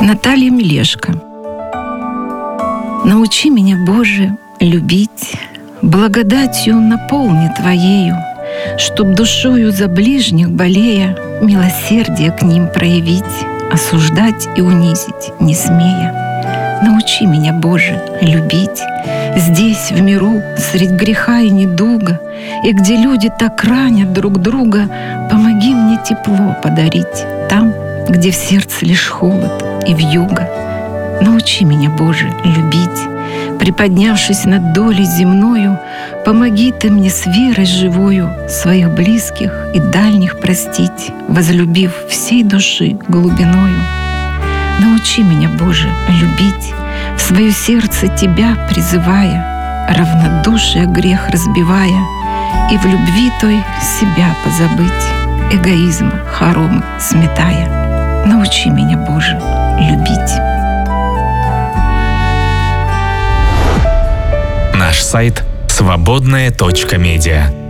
Наталья Мелешко. Научи меня, Боже, любить, благодатью наполни Твоею, чтоб душою за ближних болея милосердие к ним проявить, осуждать и унизить не смея. Научи меня, Боже, любить здесь, в миру, средь греха и недуга, и где люди так ранят друг друга, помоги мне тепло подарить там, где в сердце лишь холод и вьюга. Научи меня, Боже, любить, приподнявшись над долей земною, помоги Ты мне с верой живою своих близких и дальних простить, возлюбив всей души глубиною. Научи меня, Боже, любить, в свое сердце Тебя призывая, равнодушие грех разбивая, и в любви той себя позабыть, эгоизм хоромы сметая. Научи меня, Боже, любить. Наш сайт свободная.медиа.